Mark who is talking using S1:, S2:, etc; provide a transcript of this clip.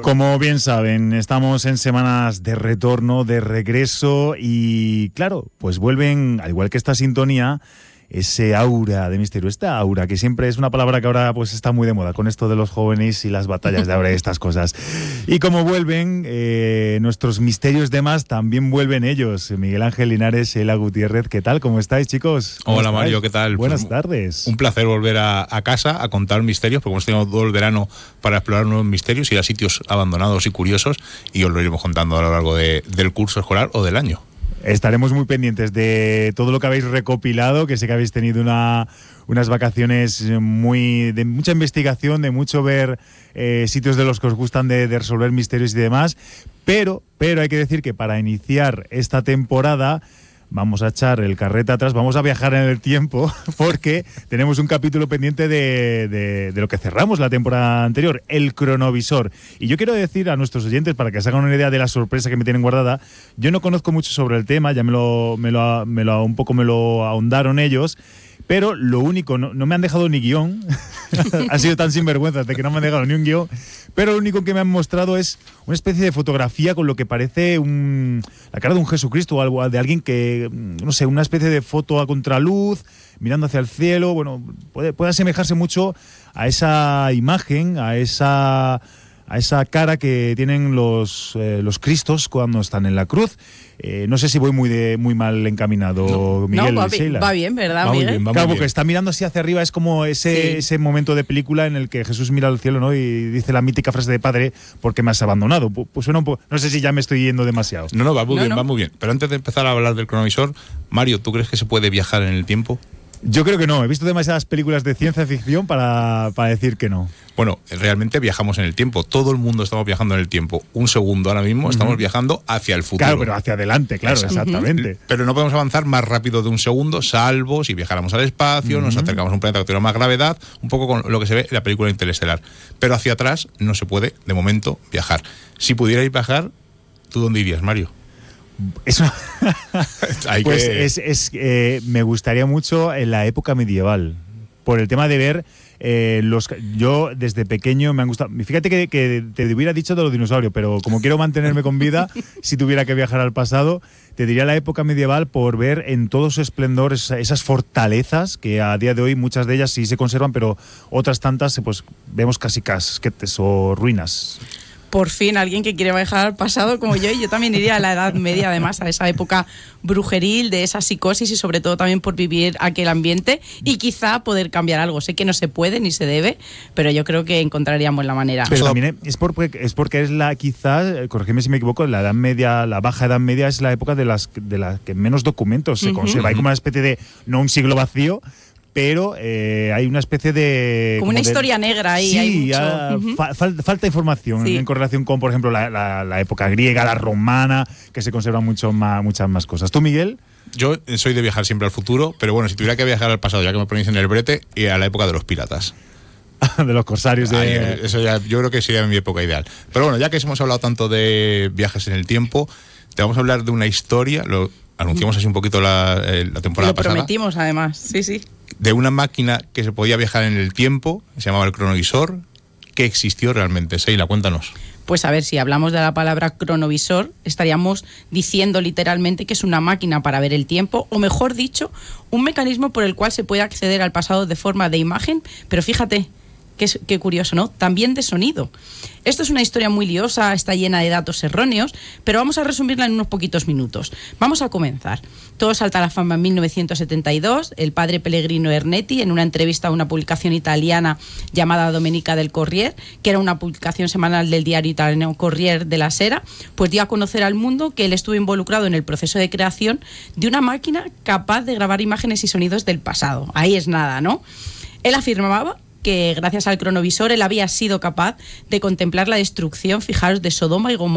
S1: Como bien saben, estamos en semanas de retorno, de regreso y claro, pues vuelven, al igual que esta sintonía, ese aura de misterio, esta aura que siempre es una palabra que ahora pues está muy de moda con esto de los jóvenes y las batallas de ahora y estas cosas. Y como vuelven nuestros misterios de más, también vuelven ellos. Miguel Ángel Linares, Ela Gutiérrez, ¿qué tal? ¿Cómo estáis, chicos?
S2: Hola Mario, ¿qué tal?
S1: Buenas tardes.
S2: Un placer volver a casa a contar misterios, porque hemos tenido todo el verano para explorar nuevos misterios, ir a sitios abandonados y curiosos, y os lo iremos contando a lo largo del curso escolar o del año.
S1: Estaremos muy pendientes de todo lo que habéis recopilado, que sé que habéis tenido unas vacaciones de mucha investigación, de mucho ver sitios de los que os gustan de resolver misterios y demás, pero hay que decir que para iniciar esta temporada vamos a echar el carrete atrás, vamos a viajar en el tiempo, porque tenemos un capítulo pendiente de lo que cerramos la temporada anterior, el cronovisor. Y yo quiero decir a nuestros oyentes, para que se hagan una idea de la sorpresa que me tienen guardada, yo no conozco mucho sobre el tema, ya me lo ahondaron ellos, pero lo único, no me han dejado ni guión, han sido tan sinvergüenzas de que no me han dejado ni un guión, pero lo único que me han mostrado es una especie de fotografía con lo que parece la cara de un Jesucristo o algo, de alguien que, no sé, una especie de foto a contraluz, mirando hacia el cielo. Bueno, puede asemejarse mucho a esa imagen, a esa cara que tienen los Cristos cuando están en la cruz. No sé si voy muy mal encaminado, Miguel.
S3: No, va bien, ¿verdad, Miguel?
S1: Claro, porque está mirando así hacia arriba, es como ese momento de película en el que Jesús mira al cielo, ¿no? Y dice la mítica frase de Padre, ¿por qué me has abandonado? Pues suena un poco, no sé si ya me estoy yendo demasiado.
S2: No, va muy bien. Pero antes de empezar a hablar del cronovisor, Mario, ¿tú crees que se puede viajar en el tiempo?
S1: Yo creo que no, he visto demasiadas películas de ciencia ficción para decir que no.
S2: Bueno, realmente viajamos en el tiempo, todo el mundo estamos viajando en el tiempo. Un segundo ahora mismo estamos viajando hacia el futuro.
S1: Claro, pero hacia adelante, claro, exactamente.
S2: Pero no podemos avanzar más rápido de un segundo, salvo si viajáramos al espacio, nos acercamos a un planeta que tiene más gravedad, un poco con lo que se ve en la película Interestelar. Pero hacia atrás no se puede, de momento, viajar. Si pudierais viajar, ¿tú dónde irías, Mario?
S1: Eso me gustaría mucho en la época medieval, por el tema de ver yo desde pequeño me han gustado. Fíjate que te hubiera dicho de los dinosaurios, pero como quiero mantenerme con vida, si tuviera que viajar al pasado, te diría la época medieval por ver en todo su esplendor esas fortalezas que a día de hoy muchas de ellas sí se conservan, pero otras tantas pues vemos casi casquetes o ruinas.
S3: Por fin, alguien que quiere viajar al pasado como yo, y yo también iría a la Edad Media, además, a esa época brujeril, de esa psicosis, y sobre todo también por vivir aquel ambiente y quizá poder cambiar algo. Sé que no se puede ni se debe, pero yo creo que encontraríamos la manera.
S1: Pero también es porque es quizás, corrígeme si me equivoco, la Edad Media, la Baja Edad Media es la época de las que menos documentos se conserva. Hay como una especie de, no un siglo vacío, pero hay una especie de...
S3: Como una historia negra ahí.
S1: Sí,
S3: hay mucho.
S1: Falta información en correlación con, por ejemplo, la época griega, la romana, que se conservan muchas más cosas. ¿Tú, Miguel?
S2: Yo soy de viajar siempre al futuro, pero bueno, si tuviera que viajar al pasado, ya que me ponéis en el brete, a la época de los piratas.
S1: De los corsarios.
S2: Eso ya, yo creo que sería mi época ideal. Pero bueno, ya que hemos hablado tanto de viajes en el tiempo, te vamos a hablar de una historia, lo anunciamos así un poquito la temporada pasada.
S3: Lo prometimos, además, sí.
S2: De una máquina que se podía viajar en el tiempo, se llamaba el cronovisor, que existió realmente. Seila, cuéntanos.
S3: Pues a ver, si hablamos de la palabra cronovisor, estaríamos diciendo literalmente que es una máquina para ver el tiempo, o mejor dicho, un mecanismo por el cual se puede acceder al pasado de forma de imagen, pero fíjate, qué curioso, ¿no? También de sonido. Esto es una historia muy liosa, está llena de datos erróneos, pero vamos a resumirla en unos poquitos minutos. Vamos a comenzar. Todo salta a la fama en 1972. El padre Pellegrino Ernetti, en una entrevista a una publicación italiana llamada Domenica del Corriere, que era una publicación semanal del diario italiano Corriere della Sera, pues dio a conocer al mundo que él estuvo involucrado en el proceso de creación de una máquina capaz de grabar imágenes y sonidos del pasado. Ahí es nada, ¿no? Él afirmaba que gracias al cronovisor él había sido capaz de contemplar la destrucción, fijaros, de Sodoma y Gomorra